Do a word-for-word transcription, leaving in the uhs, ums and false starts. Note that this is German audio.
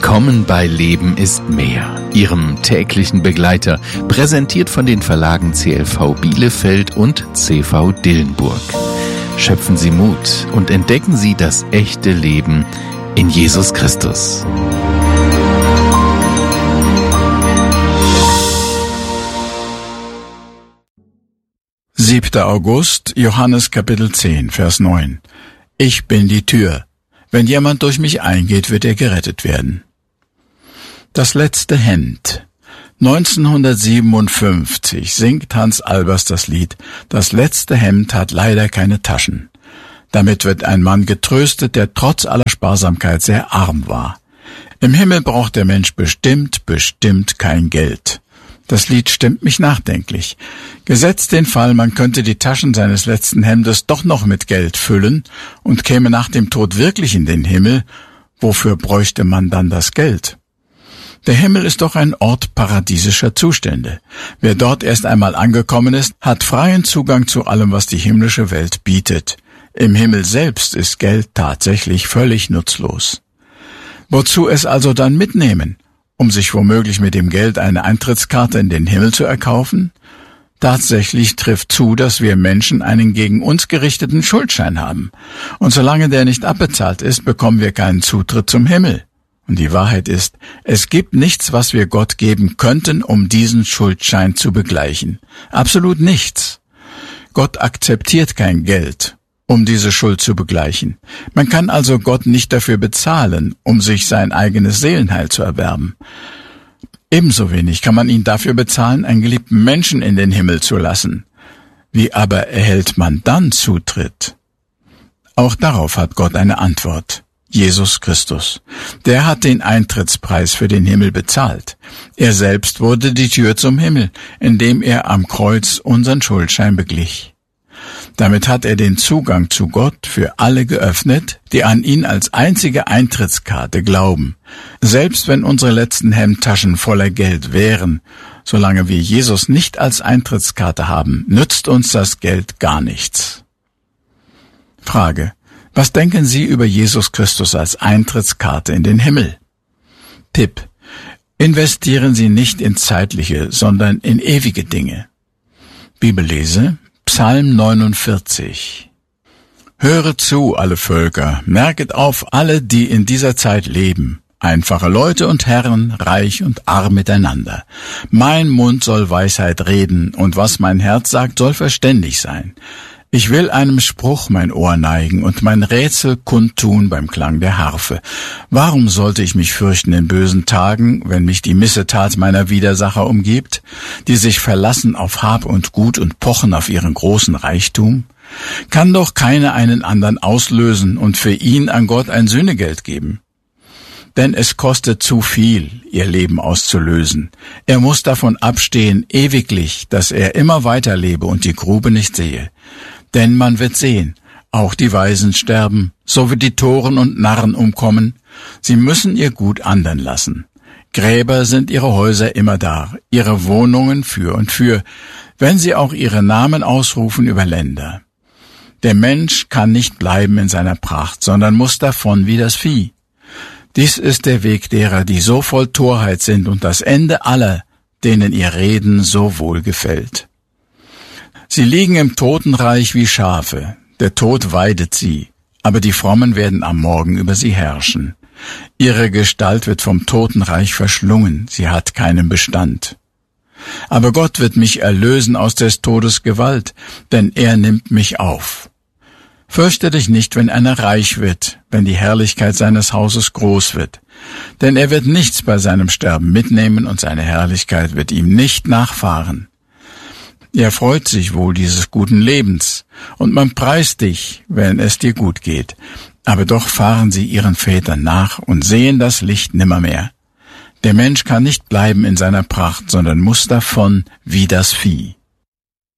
Willkommen bei Leben ist mehr, Ihrem täglichen Begleiter, präsentiert von den Verlagen C L V Bielefeld und C V Dillenburg. Schöpfen Sie Mut und entdecken Sie das echte Leben in Jesus Christus. siebter August, Johannes Kapitel zehn, Vers neun. Ich bin die Tür. Wenn jemand durch mich eingeht, wird er gerettet werden. Das letzte Hemd. neunzehnhundertsiebenundfünfzig singt Hans Albers das Lied »Das letzte Hemd hat leider keine Taschen«. Damit wird ein Mann getröstet, der trotz aller Sparsamkeit sehr arm war. Im Himmel braucht der Mensch bestimmt, bestimmt kein Geld. Das Lied stimmt mich nachdenklich. Gesetzt den Fall, man könnte die Taschen seines letzten Hemdes doch noch mit Geld füllen und käme nach dem Tod wirklich in den Himmel, wofür bräuchte man dann das Geld? Der Himmel ist doch ein Ort paradiesischer Zustände. Wer dort erst einmal angekommen ist, hat freien Zugang zu allem, was die himmlische Welt bietet. Im Himmel selbst ist Geld tatsächlich völlig nutzlos. Wozu es also dann mitnehmen? Um sich womöglich mit dem Geld eine Eintrittskarte in den Himmel zu erkaufen? Tatsächlich trifft zu, dass wir Menschen einen gegen uns gerichteten Schuldschein haben. Und solange der nicht abbezahlt ist, bekommen wir keinen Zutritt zum Himmel. Und die Wahrheit ist, es gibt nichts, was wir Gott geben könnten, um diesen Schuldschein zu begleichen. Absolut nichts. Gott akzeptiert kein Geld, um diese Schuld zu begleichen. Man kann also Gott nicht dafür bezahlen, um sich sein eigenes Seelenheil zu erwerben. Ebenso wenig kann man ihn dafür bezahlen, einen geliebten Menschen in den Himmel zu lassen. Wie aber erhält man dann Zutritt? Auch darauf hat Gott eine Antwort. Jesus Christus. Der hat den Eintrittspreis für den Himmel bezahlt. Er selbst wurde die Tür zum Himmel, indem er am Kreuz unseren Schuldschein beglich. Damit hat er den Zugang zu Gott für alle geöffnet, die an ihn als einzige Eintrittskarte glauben. Selbst wenn unsere letzten Hemdtaschen voller Geld wären, solange wir Jesus nicht als Eintrittskarte haben, nützt uns das Geld gar nichts. Frage: Was denken Sie über Jesus Christus als Eintrittskarte in den Himmel? Tipp: Investieren Sie nicht in zeitliche, sondern in ewige Dinge. Bibellese Psalm neunundvierzig. Höret zu, alle Völker, merket auf, alle, die in dieser Zeit leben, einfache Leute und Herren, reich und arm miteinander. Mein Mund soll Weisheit reden, und was mein Herz sagt, soll verständig sein. Ich will einem Spruch mein Ohr neigen und mein Rätsel kundtun beim Klang der Harfe. Warum sollte ich mich fürchten in bösen Tagen, wenn mich die Missetat meiner Widersacher umgibt, die sich verlassen auf Hab und Gut und pochen auf ihren großen Reichtum? Kann doch keiner einen anderen auslösen und für ihn an Gott ein Sühnegeld geben? Denn es kostet zu viel, ihr Leben auszulösen. Er muss davon abstehen, ewiglich, dass er immer weiterlebe und die Grube nicht sehe. Denn man wird sehen, auch die Weisen sterben, so wie die Toren und Narren umkommen. Sie müssen ihr Gut andern lassen. Gräber sind ihre Häuser immer da, ihre Wohnungen für und für, wenn sie auch ihre Namen ausrufen über Länder. Der Mensch kann nicht bleiben in seiner Pracht, sondern muss davon wie das Vieh. Dies ist der Weg derer, die so voll Torheit sind, und das Ende aller, denen ihr Reden so wohl gefällt. Sie liegen im Totenreich wie Schafe, der Tod weidet sie, aber die Frommen werden am Morgen über sie herrschen. Ihre Gestalt wird vom Totenreich verschlungen, sie hat keinen Bestand. Aber Gott wird mich erlösen aus des Todes Gewalt, denn er nimmt mich auf. Fürchte dich nicht, wenn einer reich wird, wenn die Herrlichkeit seines Hauses groß wird, denn er wird nichts bei seinem Sterben mitnehmen und seine Herrlichkeit wird ihm nicht nachfahren. Er freut sich wohl dieses guten Lebens, und man preist dich, wenn es dir gut geht. Aber doch fahren sie ihren Vätern nach und sehen das Licht nimmermehr. Der Mensch kann nicht bleiben in seiner Pracht, sondern muss davon wie das Vieh.